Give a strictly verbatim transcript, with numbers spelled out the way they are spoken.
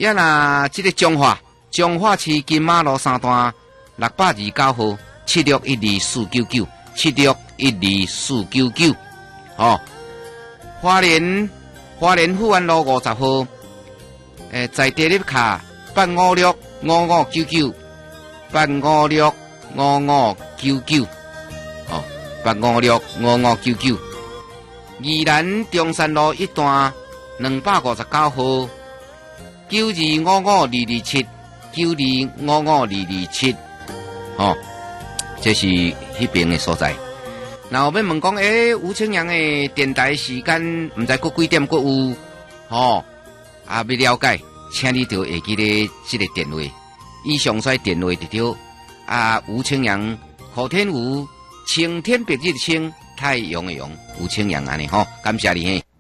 也那这个彰化，彰化市金马路三段六百二十九号七六一二四九九七六一二四九九。哦，花莲花莲富安路五十号，诶，在地里卡八五六五五九九八五六五五九九。哦，八五六五五九九。宜兰中山路一段两百五十九号九二五五二二七九二五五二二七。哦，这是迄边的所在。然后要问讲，诶、欸，吴清阳的电台时间，唔知过几点过有？哦，啊，要了解，请你就会记咧这个电话，以上衰电话就对。啊，吴清阳，何天吴，晴天白日的晴，太阳的阳，吴清阳安尼吼，感谢你嘿。